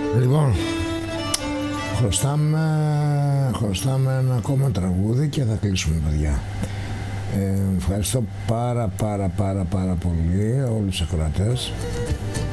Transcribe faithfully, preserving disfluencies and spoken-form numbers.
Λοιπόν, χρωστάμε, χρωστάμε ένα ακόμα τραγούδι και θα κλείσουμε, παιδιά. Ε, ευχαριστώ πάρα πάρα πάρα πάρα πολύ όλους τους ακροατές.